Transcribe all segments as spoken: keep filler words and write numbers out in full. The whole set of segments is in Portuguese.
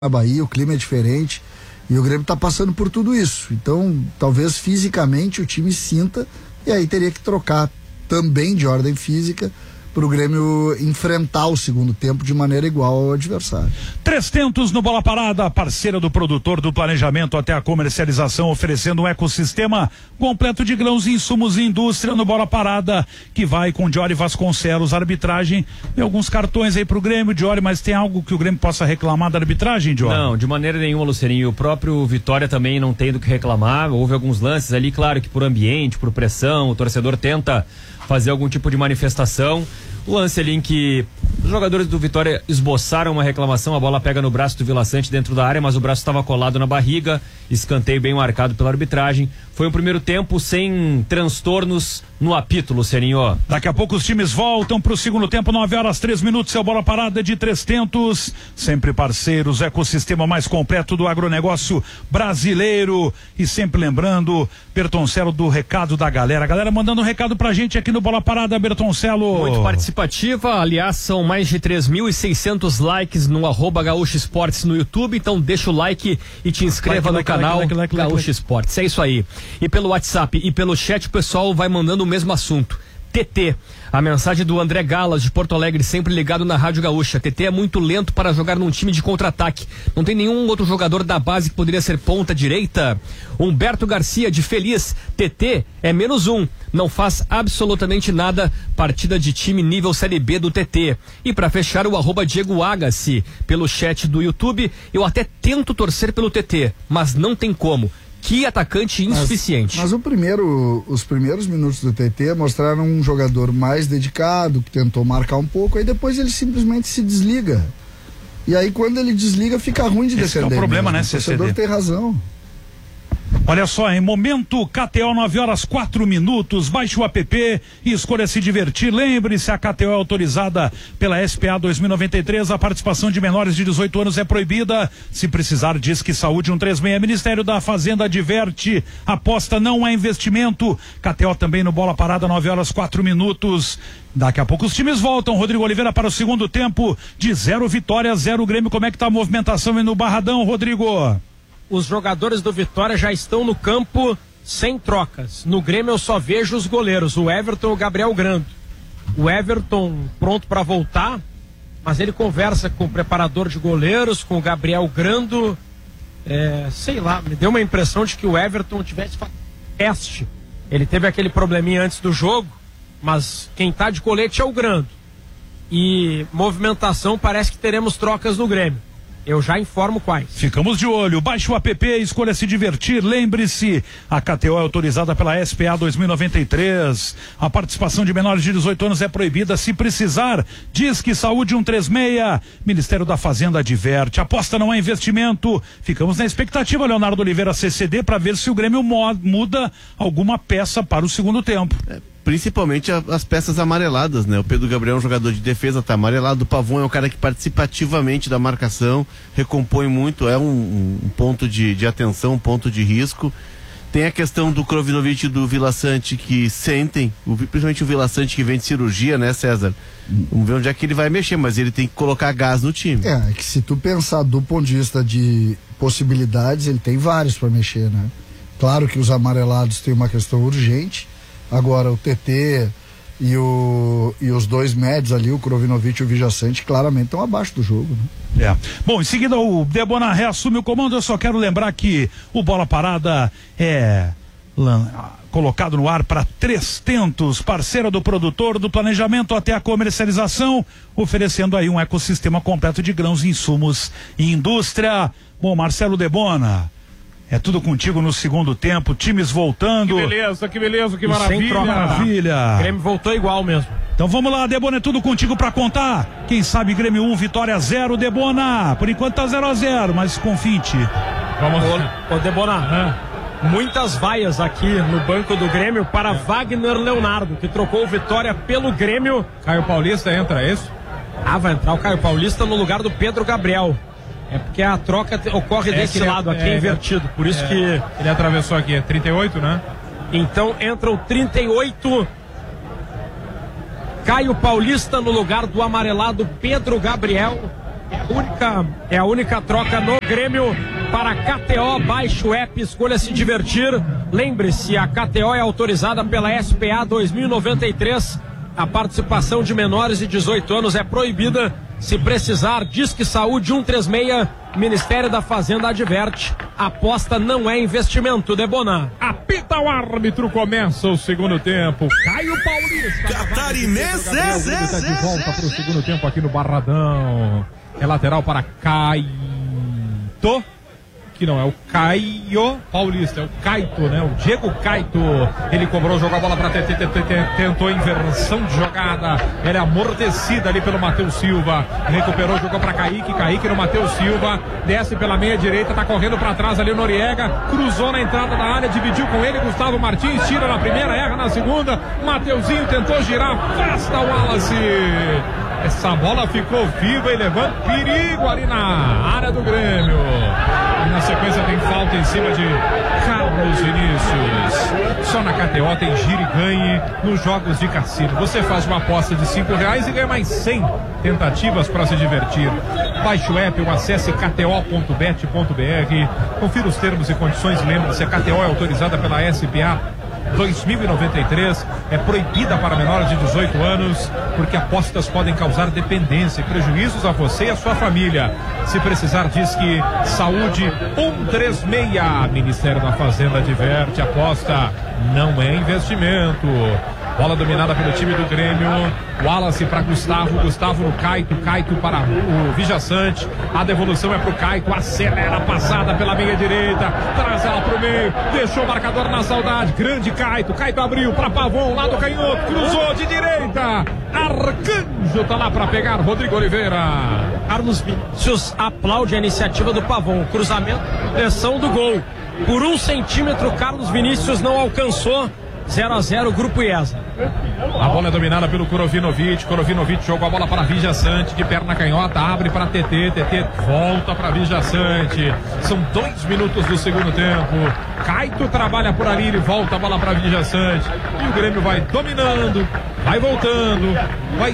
na Bahia, o clima é diferente e o Grêmio está passando por tudo isso. Então, talvez fisicamente o time sinta e aí teria que trocar também de ordem física para o Grêmio enfrentar o segundo tempo de maneira igual ao adversário. trezentos no Bola Parada, parceira do produtor, do planejamento até a comercialização, oferecendo um ecossistema completo de grãos e insumos e indústria no Bola Parada, que vai com Diori Vasconcelos, arbitragem e alguns cartões aí pro Grêmio, Diori, mas tem algo que o Grêmio possa reclamar da arbitragem, Diori? Não, de maneira nenhuma, Lucerinho. O próprio Vitória também não tem do que reclamar. Houve alguns lances ali, claro que por ambiente, por pressão, o torcedor tenta fazer algum tipo de manifestação. O lance ali em que os jogadores do Vitória esboçaram uma reclamação, a bola pega no braço do Vila Sante dentro da área, mas o braço estava colado na barriga, escanteio bem marcado pela arbitragem. Foi um primeiro tempo sem transtornos no apito, Lucerinho. Daqui a pouco os times voltam pro segundo tempo, nove horas, três minutos, é o Bola Parada de trezentos, sempre parceiros, ecossistema mais completo do agronegócio brasileiro. E sempre lembrando, Bertoncello, do recado da galera, a galera mandando um recado pra gente aqui no Bola Parada, Bertoncello. Muito participativa, aliás, são mais de três mil e seiscentos likes no arroba Gaúcho Esportes no YouTube, então deixa o like e te inscreva like, no like, canal like, like, like, Gaúcho like, like. Esportes, é isso aí. E pelo WhatsApp e pelo chat o pessoal vai mandando o mesmo assunto. T T, a mensagem do André Galas de Porto Alegre, sempre ligado na Rádio Gaúcha. T T é muito lento para jogar num time de contra-ataque. Não tem nenhum outro jogador da base que poderia ser ponta direita. Humberto Garcia de Feliz, T T é menos um, não faz absolutamente nada. Partida de time nível Série B do T T. E para fechar, o arroba Diego Agassi pelo chat do YouTube. Eu até tento torcer pelo T T, mas não tem como. Que atacante insuficiente. Mas, mas o primeiro, os primeiros minutos do T T mostraram um jogador mais dedicado, que tentou marcar um pouco, aí depois ele simplesmente se desliga. E aí quando ele desliga fica ruim de Esse defender. É o problema, mesmo. né, O torcedor tem razão. Olha só, em momento K T O, nove horas, quatro minutos, baixe o app e escolha se divertir. Lembre-se, a K T O é autorizada pela S P A dois mil e noventa e três, a participação de menores de dezoito anos é proibida. Se precisar, diz que Saúde um três seis, Ministério da Fazenda adverte, aposta não é investimento. K T O também no Bola Parada, nove horas, quatro minutos. Daqui a pouco os times voltam. Rodrigo Oliveira para o segundo tempo, de zero Vitória, zero Grêmio. Como é que tá a movimentação aí no Barradão, Rodrigo? Os jogadores do Vitória já estão no campo sem trocas. No Grêmio eu só vejo os goleiros, o Everton e o Gabriel Grando. O Everton pronto para voltar, mas ele conversa com o preparador de goleiros, com o Gabriel Grando. É, sei lá, me deu uma impressão de que o Everton tivesse teste. Ele teve aquele probleminha antes do jogo, mas quem tá de colete é o Grando. E movimentação, parece que teremos trocas no Grêmio. Eu já informo quais. Ficamos de olho. Baixe o app, escolha se divertir. Lembre-se, a K T O é autorizada pela S P A dois mil e noventa e três. A participação de menores de dezoito anos é proibida. Se precisar, diz que Saúde um três seis. Ministério da Fazenda adverte. Aposta não é investimento. Ficamos na expectativa, Leonardo Oliveira, C C D, para ver se o Grêmio muda alguma peça para o segundo tempo. É. Principalmente a, as peças amareladas, né? O Pedro Gabriel é um jogador de defesa, tá amarelado. O Pavon é um cara que participa ativamente da marcação, recompõe muito, é um, um ponto de, de atenção, um ponto de risco. Tem a questão do Krovinovic e do Vila Sante que sentem, o, principalmente o Vila Sante que vem de cirurgia, né, César? Vamos ver onde é que ele vai mexer, mas ele tem que colocar gás no time. É, é que se tu pensar do ponto de vista de possibilidades, ele tem vários para mexer, né? Claro que os amarelados têm uma questão urgente. Agora o T T e, o, e os dois médios ali, o Krovinovic e o Vijaçante, claramente estão abaixo do jogo, né? É. Bom, em seguida o Debona reassume o comando. Eu só quero lembrar que o Bola Parada é colocado no ar para trezentos, parceira do produtor, do planejamento até a comercialização, oferecendo aí um ecossistema completo de grãos, insumos e indústria. Bom, Marcelo Debona, é tudo contigo no segundo tempo, times voltando. Que beleza, que beleza, que maravilha. Troca, maravilha. O Grêmio voltou igual mesmo. Então vamos lá, Debona, é tudo contigo pra contar. Quem sabe Grêmio um, Vitória zero, Debona. Por enquanto tá zero a zero, mas confinte. Vamos. Ô, ô Debona, é. Muitas vaias aqui no banco do Grêmio para é. Wagner Leonardo, que trocou o Vitória pelo Grêmio. Caio Paulista entra, é isso? Ah, vai entrar o Caio Paulista no lugar do Pedro Gabriel. É porque a troca te, ocorre é desse lado aqui, é, invertido. Por isso é, que... Ele atravessou aqui, é trinta e oito, né? Então entra o trinta e oito. Caio Paulista no lugar do amarelado Pedro Gabriel. É a única, é a única troca no Grêmio para a K T O. Baixe o app, escolha se divertir. Lembre-se, a K T O é autorizada pela S P A dois mil e noventa e três. A participação de menores de dezoito anos é proibida. Se precisar, Disque Saúde cento e trinta e seis, Ministério da Fazenda adverte. Aposta não é investimento. Debonar. Apita o árbitro, começa o segundo tempo. Caio Paulista. Catarinense. Está de volta para o segundo tempo aqui no Barradão. É lateral para Caio. Que não é o Caio Paulista, é o Caito, né? O Diego Caito. Ele cobrou, jogou a bola para T T, tentou inversão de jogada. Ela é amortecida ali pelo Matheus Silva. Recuperou, jogou para Kaique. Kaique no Matheus Silva. Desce pela meia direita, tá correndo para trás ali o Noriega. Cruzou na entrada da área, dividiu com ele. Gustavo Martins tira na primeira, erra na segunda. Mateuzinho tentou girar, afasta o Wallace. Essa bola ficou viva e levando perigo ali na área do Grêmio. E na sequência tem falta em cima de Carlos Vinícius. Só na K T O tem giro e ganhe nos jogos de cassino. Você faz uma aposta de cinco reais e ganha mais cem tentativas para se divertir. Baixe o app ou acesse k t o ponto bet ponto b r. Confira os termos e condições. Lembre-se, a K T O é autorizada pela S P A dois mil e noventa e três, é proibida para menores de dezoito anos, porque apostas podem causar dependência e prejuízos a você e a sua família. Se precisar, diz que Saúde cento e trinta e seis, Ministério da Fazenda adverte, aposta não é investimento. Bola dominada pelo time do Grêmio. Wallace para Gustavo, Gustavo no Caito, Caito para o Vijaçante. A devolução é pro Caito, acelera a passada pela meia direita, traz ela pro meio, deixou o marcador na saudade. Grande Caito, Caito abriu para Pavon, lado canhoto, cruzou de direita. Arcanjo tá lá para pegar, Rodrigo Oliveira. Carlos Vinícius aplaude a iniciativa do Pavon. Cruzamento, direção do gol. Por um centímetro, Carlos Vinícius não alcançou. zero a zero, Grupo IESA. A bola é dominada pelo Kurovinovic. Kurovinovic jogou a bola para Vijaçante, de perna canhota, abre para T T. T T volta para Vijaçante. São dois minutos do segundo tempo. Caito trabalha por ali, ele volta a bola para Vijaçante. E o Grêmio vai dominando, vai voltando, vai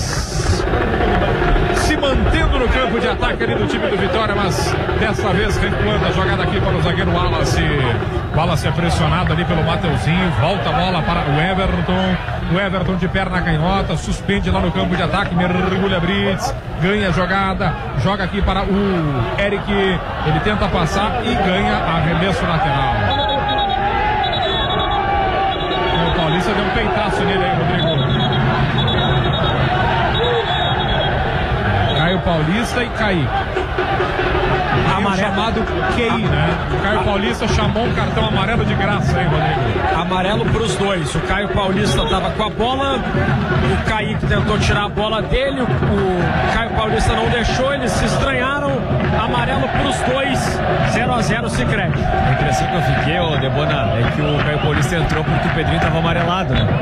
se mantendo no campo de ataque ali do time do Vitória, mas dessa vez recuando a jogada aqui para o zagueiro Wallace. Wallace é pressionado ali pelo Mateuzinho, volta a bola para o Everton. O Everton de perna canhota, suspende lá no campo de ataque, mergulha Brits, ganha a jogada, joga aqui para o Eric, ele tenta passar e ganha arremesso lateral. O Paulista deu um peitaço nele aí, Rodrigo. Caio Paulista e Kaique. Amarelo. Chamado Q I, né? O Caio Paulista chamou um cartão amarelo de graça, hein, Rodrigo? Amarelo para os dois. O Caio Paulista estava com a bola, o Kaique tentou tirar a bola dele, o Caio Paulista não deixou, eles se estranharam. Amarelo para os dois, zero a zero Sicredi. A impressão que eu fiquei, ô Debona, é que o Caio Paulista entrou porque o Pedrinho estava amarelado, né?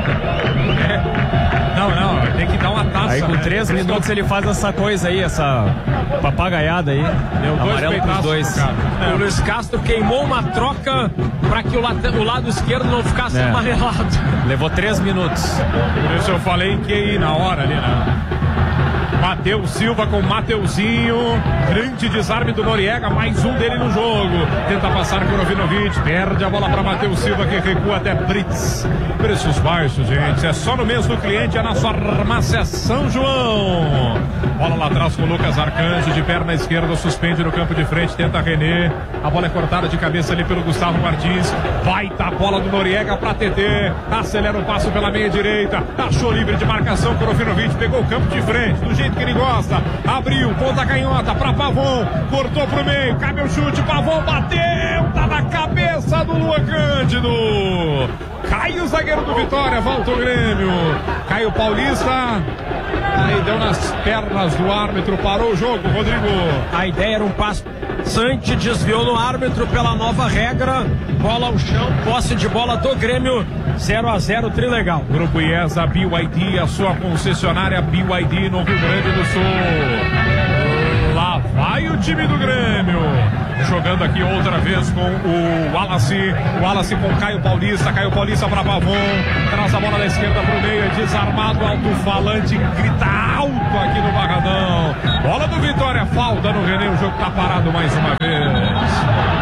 É. Não, não, tem que dar uma taça. Aí com né? três minutos ele faz essa coisa aí, essa papagaiada aí. Deu dois amarelo pros dois. O Luiz Castro queimou uma troca para que o, late, o lado esquerdo não ficasse É. amarelado. Levou três minutos. Por isso eu falei que ia na hora ali, né? Matheus Silva com Mateuzinho. Grande desarme do Noriega, mais um dele no jogo. Tenta passar por Kurovinovic, perde a bola para Matheus Silva, que recua até Brits. Preços baixos, gente. É só no mês do cliente, é na farmácia São João. Bola lá atrás com o Lucas Arcanjo, de perna esquerda, suspende no campo de frente, tenta René. A bola é cortada de cabeça ali pelo Gustavo Martins. Baita a bola do Noriega para T T. Acelera o passo pela meia direita. Achou livre de marcação, Kurovinovic pegou o campo de frente, do jeito que ele gosta. Abriu, ponta canhota para Pavon. Cortou pro meio, cabe o chute. Pavon bateu, tá na cabeça do Luan Cândido. Cai o zagueiro do Vitória, volta o Grêmio. Caio Paulista. Aí deu nas pernas do árbitro, parou o jogo, Rodrigo. A ideia era um passe Sante, desviou no árbitro pela nova regra. Bola ao chão, posse de bola do Grêmio, zero a zero, Trilegal. Grupo IESA, B Y D, a sua concessionária B Y D no Rio Grande do Sul. Lá vai o time do Grêmio. Jogando aqui outra vez com o Wallace. Wallace com Caio Paulista. Caio Paulista para Pavon. Traz a bola da esquerda para o meio. É desarmado, alto-falante. Grita alto vento aqui no Barradão. Bola do Vitória, falta no René, o jogo tá parado mais uma vez.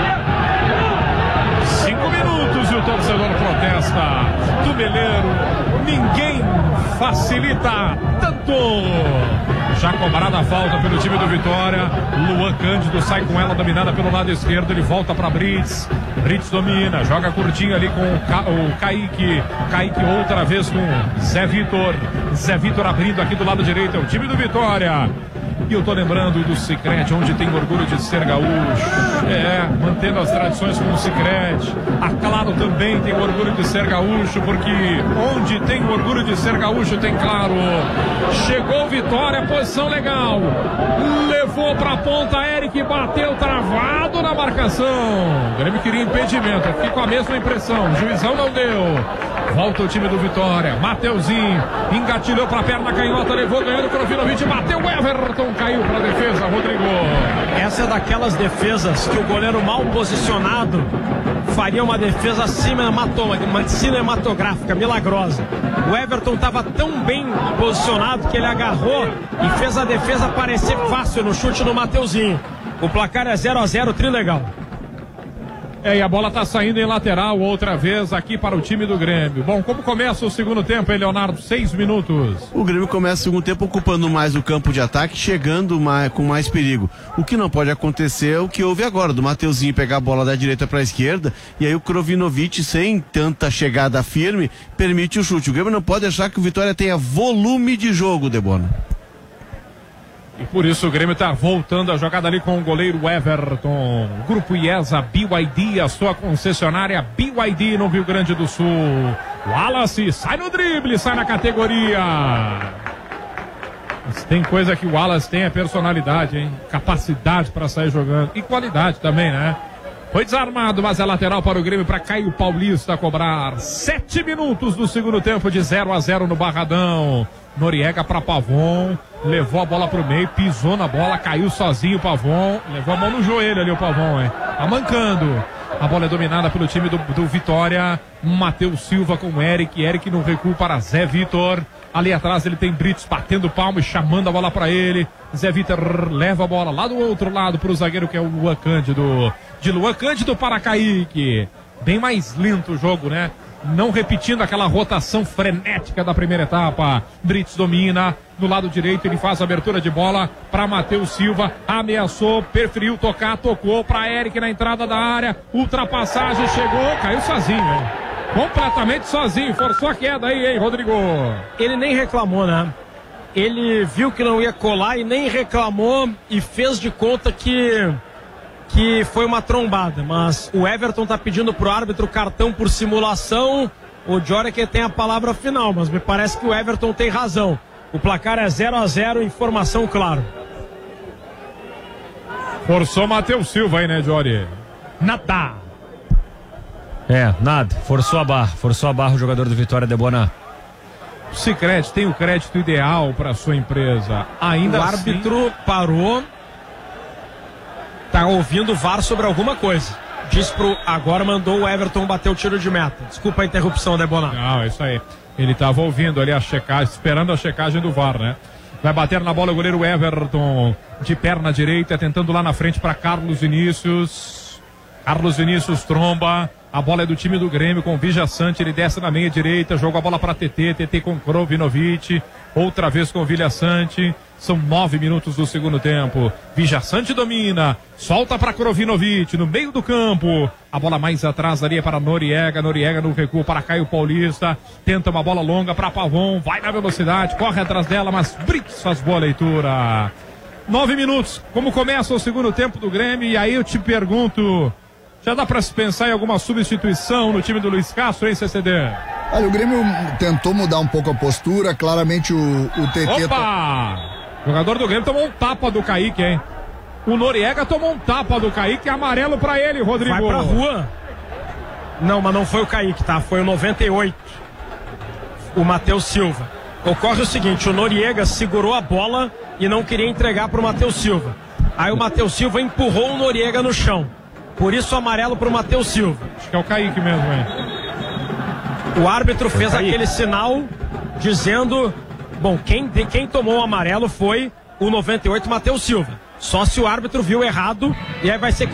Cinco minutos e o torcedor protesta. Do Meleiro, ninguém facilita tanto. Já cobrada a falta pelo time do Vitória. Luan Cândido sai com ela dominada pelo lado esquerdo. Ele volta para Brits. Brits domina, joga curtinho ali com o, Ca... o Kaique. Kaique outra vez com Zé Vitor. Zé Vitor abrindo aqui do lado direito. É o time do Vitória. E eu tô lembrando do Sicredi, onde tem orgulho de ser gaúcho. É, mantendo as tradições com o Sicredi. A Claro também tem orgulho de ser gaúcho, porque onde tem orgulho de ser gaúcho tem Claro. Chegou Vitória, posição legal. Levou pra ponta, Eric bateu travado na marcação. O Grêmio queria impedimento, eu fiquei com a mesma impressão. O juizão não deu. Volta o time do Vitória. Mateuzinho engatilhou pra perna canhota, levou ganhando o Krovinovic, bateu o Everton, caiu pra defesa, Rodrigo. Essa é daquelas defesas que o goleiro mal posicionado faria uma defesa cinematográfica, milagrosa. O Everton estava tão bem posicionado que ele agarrou e fez a defesa parecer fácil no chute do Mateuzinho. O placar é zero a zero, trilegal. É, e a bola tá saindo em lateral outra vez aqui para o time do Grêmio. Bom, como começa o segundo tempo, hein, Leonardo? Seis minutos. O Grêmio começa o segundo tempo ocupando mais o campo de ataque, chegando mais, com mais perigo. O que não pode acontecer é o que houve agora, do Mateuzinho pegar a bola da direita para a esquerda, e aí o Krovinovic, sem tanta chegada firme, permite o chute. O Grêmio não pode achar que o Vitória tenha volume de jogo, Debona. E por isso o Grêmio está voltando a jogada ali com o goleiro Everton. Grupo IESA, B Y D, a sua concessionária B Y D no Rio Grande do Sul. Wallace sai no drible, sai na categoria. Mas tem coisa que o Wallace tem, é personalidade, hein? Capacidade para sair jogando. E qualidade também, né? Foi desarmado, mas é lateral para o Grêmio, para Caio Paulista cobrar. Sete minutos do segundo tempo, de zero a zero no Barradão. Noriega para Pavon, levou a bola pro meio, pisou na bola, caiu sozinho o Pavon, levou a mão no joelho ali o Pavon, hein? Tá mancando. A bola é dominada pelo time do, do Vitória. Matheus Silva com o Eric, Eric no recuo para Zé Vitor. Ali atrás ele tem Brits batendo palmo e chamando a bola para ele. Zé Vitor leva a bola lá do outro lado para o zagueiro, que é o Luan Cândido. De Luan Cândido para Kaique. Bem mais lento o jogo, né? Não repetindo aquela rotação frenética da primeira etapa. Brits domina no lado direito, ele faz a abertura de bola para Matheus Silva, ameaçou, preferiu tocar, tocou para Eric na entrada da área, ultrapassagem, chegou, caiu sozinho, hein? Completamente sozinho, forçou a queda aí, hein, Rodrigo? Ele nem reclamou, né? Ele viu que não ia colar e nem reclamou e fez de conta que que foi uma trombada, mas o Everton tá pedindo pro árbitro cartão por simulação. O Jory que tem a palavra final, mas me parece que o Everton tem razão. O placar é zero a zero, informação claro. Forçou Matheus Silva aí, né, Jory? Nada. É, nada. Forçou a barra. Forçou a barra o jogador do Vitória, Debona. O Sicredi tem o crédito ideal para sua empresa. Ainda o assim... árbitro parou. Tá ouvindo o V A R sobre alguma coisa. Diz pro... Agora mandou o Everton bater o tiro de meta. Desculpa a interrupção, Debona. Não, é isso aí. Ele estava ouvindo ali a checagem, esperando a checagem do V A R, né? Vai bater na bola o goleiro Everton, de perna direita, tentando lá na frente para Carlos Vinícius. Carlos Vinícius tromba. A bola é do time do Grêmio com o Vijaçante, ele desce na meia direita, joga a bola para T T, T T com Krovinovic, outra vez com o Vijaçante. São nove minutos do segundo tempo. Vijaçante domina, solta para Krovinovic no meio do campo. A bola mais atrás ali é para Noriega, Noriega no recuo para Caio Paulista. Tenta uma bola longa para Pavon, vai na velocidade, corre atrás dela, mas Brits faz boa leitura. Nove minutos, como começa o segundo tempo do Grêmio, e aí eu te pergunto, já dá para se pensar em alguma substituição no time do Luiz Castro, hein, C C D? Olha, o Grêmio tentou mudar um pouco a postura, claramente o, o T T... Opa! Tá... O jogador do Grêmio tomou um tapa do Kaique, hein? O Noriega tomou um tapa do Kaique, amarelo pra ele, Rodrigo. Vai pra rua. Não, mas não foi o Kaique, tá? Foi o noventa e oito. O Matheus Silva. Ocorre o seguinte, o Noriega segurou a bola e não queria entregar pro Matheus Silva. Aí o Matheus Silva empurrou o Noriega no chão. Por isso amarelo pro Matheus Silva. Acho que é o Kaique mesmo, hein? O árbitro fez aquele sinal dizendo Bom, quem, quem tomou o amarelo foi o noventa e oito, Matheus Silva. Só se o árbitro viu errado, e aí vai ser